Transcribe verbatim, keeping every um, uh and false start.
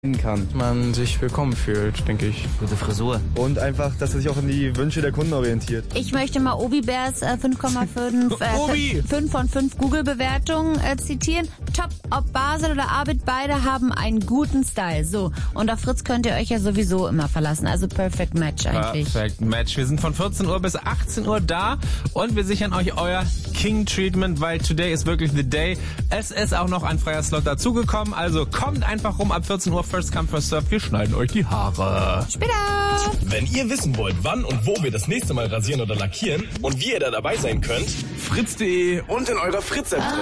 kann. Man sich willkommen fühlt, denke ich. Gute Frisur. Und einfach, dass er sich auch an die Wünsche der Kunden orientiert. Ich möchte mal Obi Bears äh, fünf Komma fünf äh, fünf von fünf Google-Bewertungen äh, zitieren. Top, ob Basel oder Abid, beide haben einen guten Style. So, und auf Fritz könnt ihr euch ja sowieso immer verlassen. Also Perfect Match eigentlich. Perfect Match. Wir sind von vierzehn Uhr bis achtzehn Uhr da und wir sichern euch euer King Treatment, weil today ist wirklich the day. Es ist auch noch ein freier Slot dazugekommen, also kommt einfach rum ab vierzehn Uhr, first come, first serve. Wir schneiden euch die Haare. Später! Wenn ihr wissen wollt, wann und wo wir das nächste Mal rasieren oder lackieren und wie ihr da dabei sein könnt, fritz punkt de und in eurer Fritz-App drin.